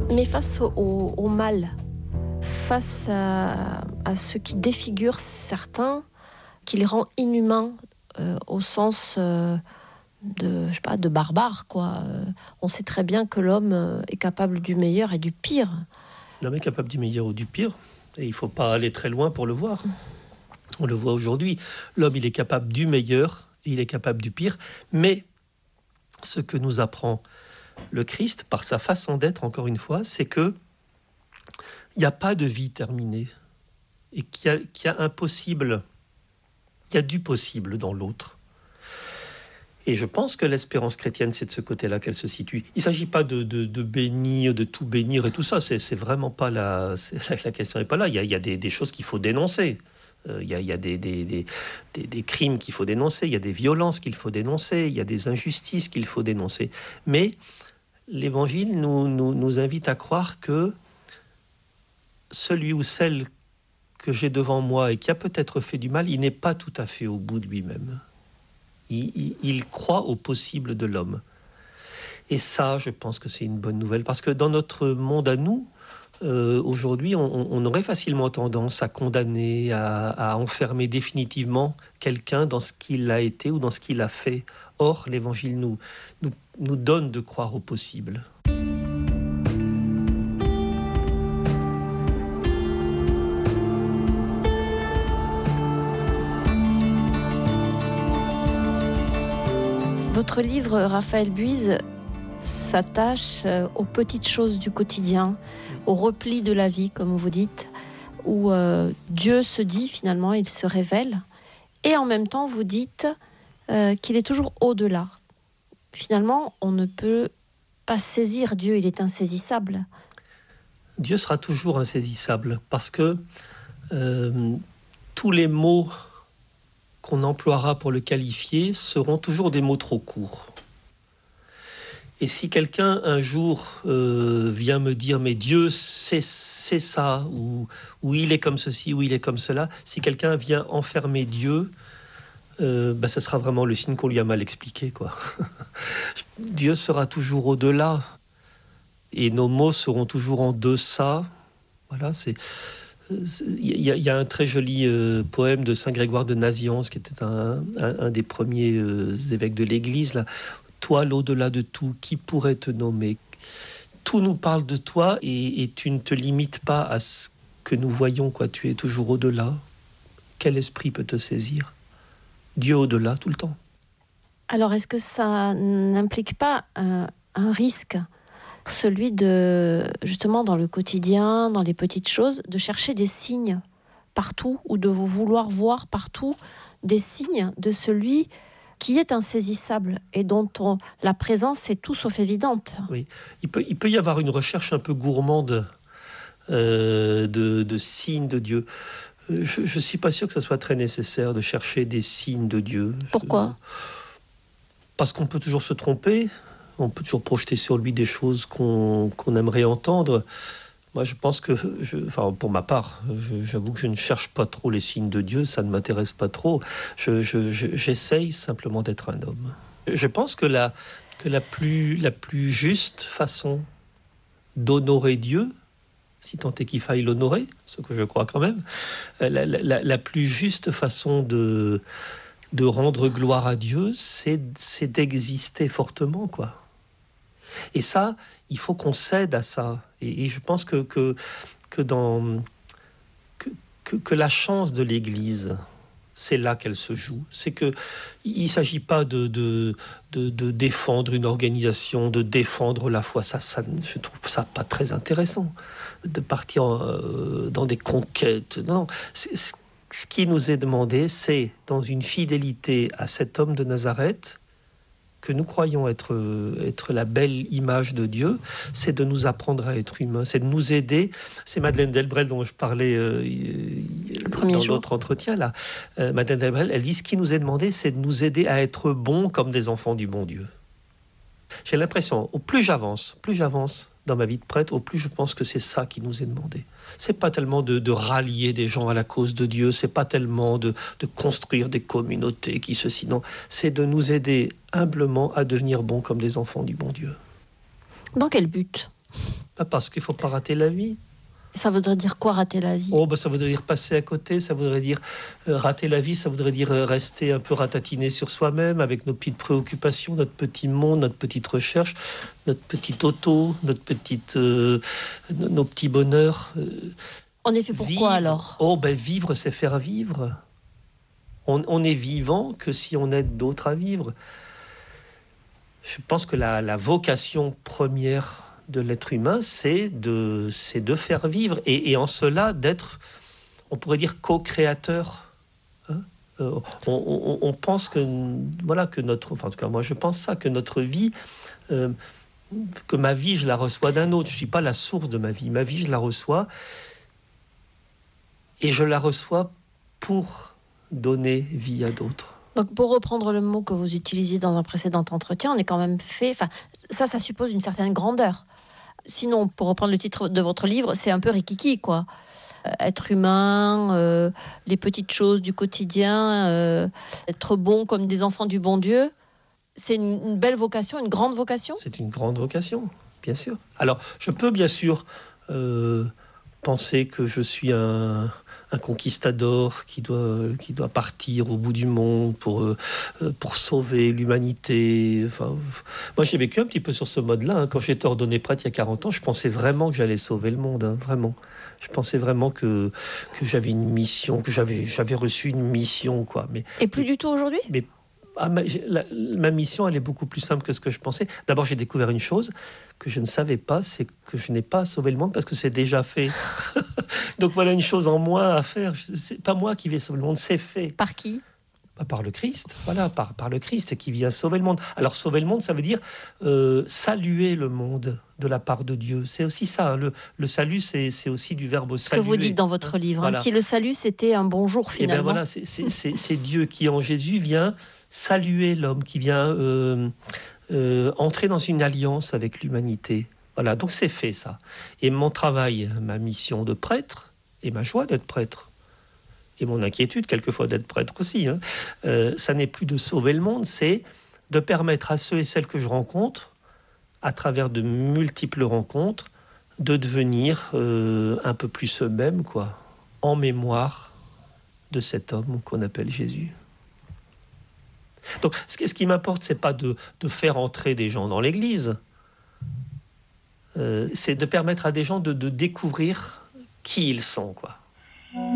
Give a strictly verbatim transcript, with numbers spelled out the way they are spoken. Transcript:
Mais face au, au, au mal, face à, à ce qui défigure certains, qui les rend inhumains euh, au sens euh, de, je sais pas, de barbare, quoi. Euh, on sait très bien que l'homme euh, est capable du meilleur et du pire. L'homme est capable du meilleur ou du pire, et il ne faut pas aller très loin pour le voir. On le voit aujourd'hui. L'homme, il est capable du meilleur, et il est capable du pire, mais ce que nous apprend le Christ, par sa façon d'être, encore une fois, c'est que il n'y a pas de vie terminée, et qu'il y a, qu'il y a un possible, il y a du possible dans l'autre. Et je pense que l'espérance chrétienne, c'est de ce côté-là qu'elle se situe. Il ne s'agit pas de, de, de bénir, de tout bénir et tout ça. C'est, c'est vraiment pas la, c'est, la question n'est pas là. Il y a, il y a des, des choses qu'il faut dénoncer. Euh, il y a, il y a des, des, des, des, des crimes qu'il faut dénoncer. Il y a des violences qu'il faut dénoncer. Il y a des injustices qu'il faut dénoncer. Mais l'Évangile nous, nous, nous invite à croire que celui ou celle que j'ai devant moi et qui a peut-être fait du mal, il n'est pas tout à fait au bout de lui-même. Il, il, il croit au possible de l'homme. Et ça, je pense que c'est une bonne nouvelle, parce que dans notre monde à nous, euh, aujourd'hui, on, on aurait facilement tendance à condamner, à, à enfermer définitivement quelqu'un dans ce qu'il a été ou dans ce qu'il a fait. Or, l'Évangile nous, nous, nous donne de croire au possible. Votre livre, Raphaël Buise, s'attache aux petites choses du quotidien, au repli de la vie, comme vous dites, où euh, Dieu se dit finalement, il se révèle, et en même temps vous dites euh, qu'il est toujours au-delà. Finalement, on ne peut pas saisir Dieu, il est insaisissable. Dieu sera toujours insaisissable, parce que euh, tous les mots qu'on emploiera pour le qualifier seront toujours des mots trop courts. Et si quelqu'un un jour euh, vient me dire « mais Dieu, c'est, c'est ça » ou, ou « il est comme ceci » ou « il est comme cela », si quelqu'un vient enfermer Dieu, euh, ben, ça sera vraiment le signe qu'on lui a mal expliqué, quoi. Dieu sera toujours au-delà, et nos mots seront toujours en deçà. Voilà, c'est... Il y, y a un très joli euh, poème de Saint Grégoire de Nazianze, qui était un, un, un des premiers euh, évêques de l'Église. Là. Toi, l'au-delà de tout, qui pourrait te nommer ? Tout nous parle de toi, et, et tu ne te limites pas à ce que nous voyons, quoi. Tu es toujours au-delà. Quel esprit peut te saisir ? Dieu au-delà, tout le temps. Alors, est-ce que ça n'implique pas un, un risque ? Celui de, justement, dans le quotidien, dans les petites choses, de chercher des signes partout, ou de vouloir voir partout des signes de celui qui est insaisissable et dont on, la présence est tout sauf évidente. Oui, il peut, il peut y avoir une recherche un peu gourmande euh, de, de signes de Dieu. Je ne suis pas sûr que ce soit très nécessaire de chercher des signes de Dieu. Pourquoi ? Parce qu'on peut toujours se tromper. On peut toujours projeter sur lui des choses qu'on, qu'on aimerait entendre. Moi, je pense que, je, enfin, pour ma part, je, j'avoue que je ne cherche pas trop les signes de Dieu, ça ne m'intéresse pas trop. Je, je, je, j'essaye simplement d'être un homme. Je pense que la, que la plus, la plus juste façon d'honorer Dieu, si tant est qu'il faille l'honorer, ce que je crois quand même, la, la, la plus juste façon de, de rendre gloire à Dieu, c'est, c'est d'exister fortement, quoi. Et ça, il faut qu'on cède à ça. Et, et je pense que, que, que, dans, que, que, que la chance de l'Église, c'est là qu'elle se joue. C'est qu'il ne s'agit pas de, de, de, de défendre une organisation, de défendre la foi. Ça, ça, je trouve ça pas très intéressant, de partir euh, dans des conquêtes. Non, c'est, c'est, ce qui nous est demandé, c'est, dans une fidélité à cet homme de Nazareth, que nous croyons être, être la belle image de Dieu, c'est de nous apprendre à être humains, c'est de nous aider. C'est Madeleine Delbrel dont je parlais euh, dans jour. L'autre entretien. Là. Euh, Madeleine Delbrel, elle dit, ce qui nous est demandé, c'est de nous aider à être bons comme des enfants du bon Dieu. J'ai l'impression, au plus j'avance, plus j'avance dans ma vie de prêtre, au plus je pense que c'est ça qui nous est demandé. C'est pas tellement de, de rallier des gens à la cause de Dieu, c'est pas tellement de, de construire des communautés qui ceci, non. C'est de nous aider humblement à devenir bons comme des enfants du bon Dieu. Dans quel but ? Pas parce qu'il ne faut pas rater la vie. Ça voudrait dire quoi, rater la vie? Oh, bah, ça voudrait dire passer à côté, ça voudrait dire euh, rater la vie, ça voudrait dire euh, rester un peu ratatiné sur soi-même, avec nos petites préoccupations, notre petit monde, notre petite recherche, notre petite auto, notre petite, euh, nos petits bonheurs. Euh, On est fait pour vivre. quoi alors? Oh, ben vivre, c'est faire vivre. On, on est vivant que si on aide d'autres à vivre. Je pense que la, la vocation première de l'être humain, c'est de, c'est de faire vivre. Et, et en cela, d'être, on pourrait dire, co-créateur. Hein euh, on, on, on pense que, voilà, que notre... Enfin, en tout cas, moi, je pense ça, que notre vie... Euh, que ma vie, je la reçois d'un autre. Je ne suis pas la source de ma vie. Ma vie, je la reçois. Et je la reçois pour donner vie à d'autres. Donc, pour reprendre le mot que vous utilisiez dans un précédent entretien, on est quand même fait... Enfin, ça, ça suppose une certaine grandeur. Sinon, pour reprendre le titre de votre livre, c'est un peu rikiki, quoi. Euh, être humain, euh, les petites choses du quotidien, euh, être bon comme des enfants du bon Dieu, c'est une, une belle vocation, une grande vocation. C'est une grande vocation, bien sûr. Alors, je peux bien sûr euh, penser que je suis un... un conquistador qui doit, qui doit partir au bout du monde pour, euh, pour sauver l'humanité. Enfin, moi, j'ai vécu un petit peu sur ce mode-là. Hein. Quand j'étais ordonné prêtre il y a quarante ans, je pensais vraiment que j'allais sauver le monde. Hein, vraiment. Je pensais vraiment que, que j'avais une mission, que j'avais, j'avais reçu une mission. Quoi. Mais, Et plus du tout aujourd'hui ? mais ah, ma, la, ma mission, elle est beaucoup plus simple que ce que je pensais. D'abord, j'ai découvert une chose que je ne savais pas, c'est que je n'ai pas à sauver le monde parce que c'est déjà fait. Donc voilà une chose en moi à faire. C'est pas moi qui vais sauver le monde, c'est fait. Par qui ? Bah, par le Christ, voilà, par, par le Christ qui vient sauver le monde. Alors sauver le monde, ça veut dire euh, saluer le monde de la part de Dieu. C'est aussi ça, hein. le, le salut, c'est, c'est aussi du verbe Ce saluer. que vous dites dans votre livre, voilà. hein, si le salut c'était un bonjour finalement. Et bien voilà, c'est, c'est, c'est, c'est Dieu qui en Jésus vient saluer l'homme, qui vient euh, euh, entrer dans une alliance avec l'humanité. Voilà, donc c'est fait ça. Et mon travail, ma mission de prêtre, et ma joie d'être prêtre, et mon inquiétude quelquefois d'être prêtre aussi, hein, euh, ça n'est plus de sauver le monde, c'est de permettre à ceux et celles que je rencontre, à travers de multiples rencontres, de devenir euh, un peu plus eux-mêmes, quoi, en mémoire de cet homme qu'on appelle Jésus. Donc, ce qui m'importe, c'est pas de, de faire entrer des gens dans l'église. Euh, c'est de permettre à des gens de, de découvrir qui ils sont, quoi.